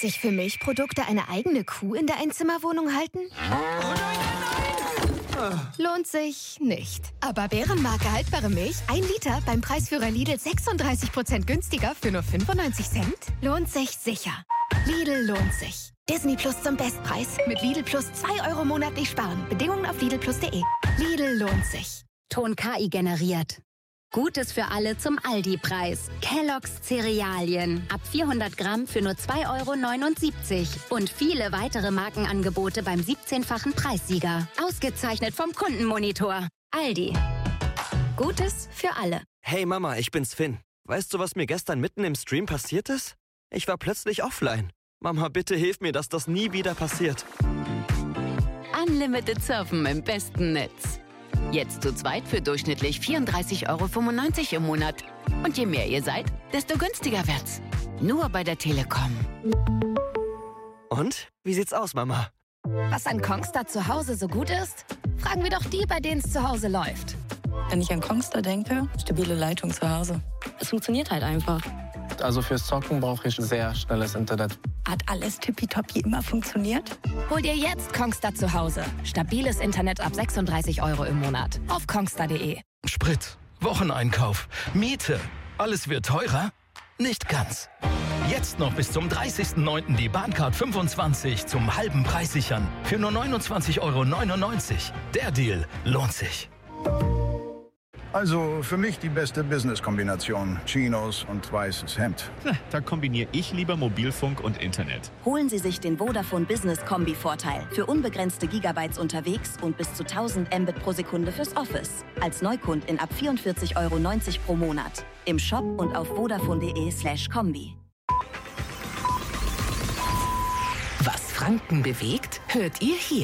sich für Milchprodukte eine eigene Kuh in der Einzimmerwohnung halten? Lohnt sich nicht. Aber Bärenmarke haltbare Milch, 1 Liter beim Preisführer Lidl 36% günstiger für nur 95 Cent? Lohnt sich sicher. Lidl lohnt sich. Disney Plus zum Bestpreis. Mit Lidl Plus 2 Euro monatlich sparen. Bedingungen auf lidlplus.de. Lidl lohnt sich. Ton KI generiert. Gutes für alle zum Aldi-Preis. Kellogg's Cerealien. Ab 400 Gramm für nur 2,79 €. Und viele weitere Markenangebote beim 17-fachen Preissieger. Ausgezeichnet vom Kundenmonitor. Aldi. Gutes für alle. Hey Mama, ich bin's Finn. Weißt du, was mir gestern mitten im Stream passiert ist? Ich war plötzlich offline. Mama, bitte hilf mir, dass das nie wieder passiert. Unlimited Surfen im besten Netz. Jetzt zu zweit für durchschnittlich 34,95 € im Monat. Und je mehr ihr seid, desto günstiger wird's. Nur bei der Telekom. Und? Wie sieht's aus, Mama? Was an Kongstar zu Hause so gut ist? Fragen wir doch die, bei denen es zu Hause läuft. Wenn ich an Kongstar denke, stabile Leitung zu Hause. Es funktioniert halt einfach. Also fürs Zocken brauche ich sehr schnelles Internet. Hat alles tippitoppi immer funktioniert? Hol dir jetzt Kongstar zu Hause. Stabiles Internet ab 36 € im Monat. Auf kongstar.de. Sprit, Wocheneinkauf, Miete. Alles wird teurer? Nicht ganz. Jetzt noch bis zum 30.09. die Bahncard 25 zum halben Preis sichern. Für nur 29,99 €. Der Deal lohnt sich. Also für mich die beste Business-Kombination. Chinos und weißes Hemd. Da kombiniere ich lieber Mobilfunk und Internet. Holen Sie sich den Vodafone Business Kombi-Vorteil. Für unbegrenzte Gigabytes unterwegs und bis zu 1000 Mbit pro Sekunde fürs Office. Als Neukundin ab 44,90 € pro Monat. Im Shop und auf vodafone.de/kombi. Was Franken bewegt, hört ihr hier.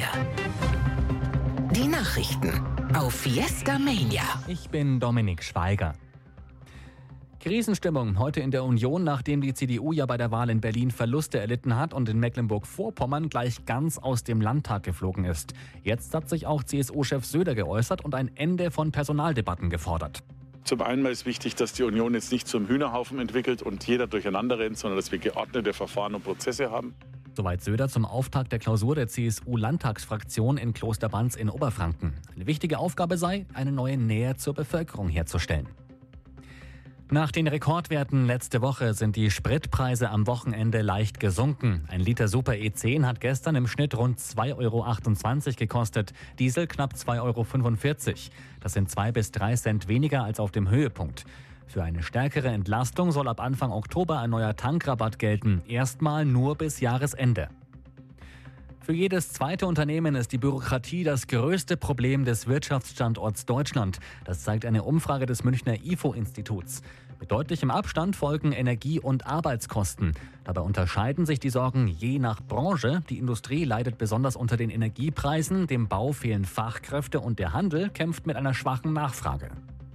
Die Nachrichten auf Fiesta Mania. Ich bin Dominik Schweiger. Krisenstimmung heute in der Union, nachdem die CDU ja bei der Wahl in Berlin Verluste erlitten hat und in Mecklenburg-Vorpommern gleich ganz aus dem Landtag geflogen ist. Jetzt hat sich auch CSU-Chef Söder geäußert und ein Ende von Personaldebatten gefordert. Zum einen ist wichtig, dass die Union jetzt nicht zum Hühnerhaufen entwickelt und jeder durcheinander rennt, sondern dass wir geordnete Verfahren und Prozesse haben. Soweit Söder zum Auftakt der Klausur der CSU-Landtagsfraktion in Klosterbanz in Oberfranken. Eine wichtige Aufgabe sei, eine neue Nähe zur Bevölkerung herzustellen. Nach den Rekordwerten letzte Woche sind die Spritpreise am Wochenende leicht gesunken. Ein Liter Super E10 hat gestern im Schnitt rund 2,28 € gekostet, Diesel knapp 2,45 €. Das sind 2 bis 3 Cent weniger als auf dem Höhepunkt. Für eine stärkere Entlastung soll ab Anfang Oktober ein neuer Tankrabatt gelten, erstmal nur bis Jahresende. Für jedes zweite Unternehmen ist die Bürokratie das größte Problem des Wirtschaftsstandorts Deutschland. Das zeigt eine Umfrage des Münchner IFO-Instituts. Mit deutlichem Abstand folgen Energie- und Arbeitskosten. Dabei unterscheiden sich die Sorgen je nach Branche. Die Industrie leidet besonders unter den Energiepreisen, dem Bau fehlen Fachkräfte und der Handel kämpft mit einer schwachen Nachfrage.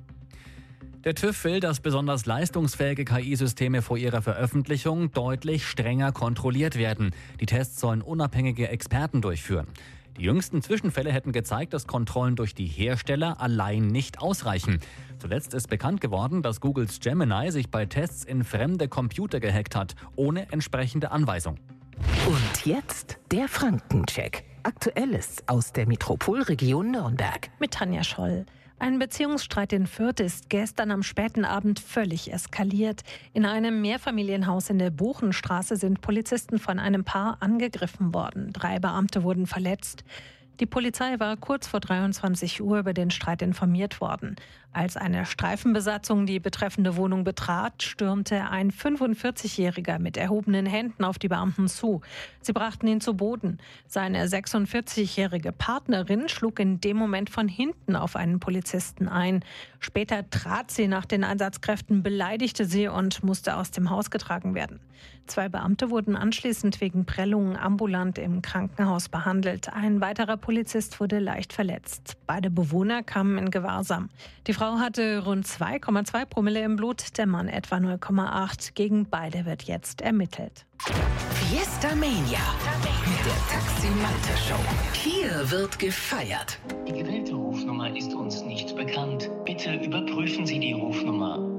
Der TÜV will, dass besonders leistungsfähige KI-Systeme vor ihrer Veröffentlichung deutlich strenger kontrolliert werden. Die Tests sollen unabhängige Experten durchführen. Die jüngsten Zwischenfälle hätten gezeigt, dass Kontrollen durch die Hersteller allein nicht ausreichen. Zuletzt ist bekannt geworden, dass Googles Gemini sich bei Tests in fremde Computer gehackt hat, ohne entsprechende Anweisung. Und jetzt der Frankencheck. Aktuelles aus der Metropolregion Nürnberg. Mit Tanja Scholl. Ein Beziehungsstreit in Fürth ist gestern am späten Abend völlig eskaliert. In einem Mehrfamilienhaus in der Buchenstraße sind Polizisten von einem Paar angegriffen worden. 3 Beamte wurden verletzt. Die Polizei war kurz vor 23 Uhr über den Streit informiert worden. Als eine Streifenbesatzung die betreffende Wohnung betrat, stürmte ein 45-Jähriger mit erhobenen Händen auf die Beamten zu. Sie brachten ihn zu Boden. Seine 46-jährige Partnerin schlug in dem Moment von hinten auf einen Polizisten ein. Später trat sie nach den Einsatzkräften, beleidigte sie und musste aus dem Haus getragen werden. 2 Beamte wurden anschließend wegen Prellungen ambulant im Krankenhaus behandelt. Ein weiterer Polizist wurde leicht verletzt. Beide Bewohner kamen in Gewahrsam. Die Frau hatte rund 2,2 Promille im Blut, der Mann etwa 0,8. Gegen beide wird jetzt ermittelt. Fiesta Mania mit der Taxi Malte Show. Hier wird gefeiert. Die gewählte Rufnummer ist uns nicht bekannt. Bitte überprüfen Sie die Rufnummer.